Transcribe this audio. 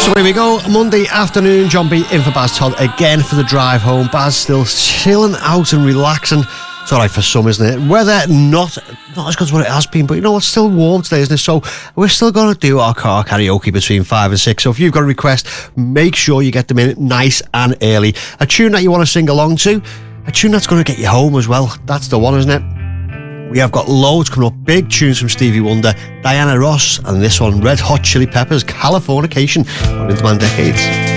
So here we go, Monday afternoon, John B in for Baz Todd again for the drive home. Baz still chilling out and relaxing. It's alright for some, isn't it? Weather not as good as what it has been, but you know what, still warm today, isn't it? So we're still going to do our car karaoke between 5 and 6. So if you've got a request, make sure you get them in nice and early. A tune that you want to sing along to, a tune that's going to get you home as well. That's the one, isn't it? We have got loads coming up, big tunes from Stevie Wonder, Diana Ross, and this one, Red Hot Chili Peppers, Californication, on Into Man Decades.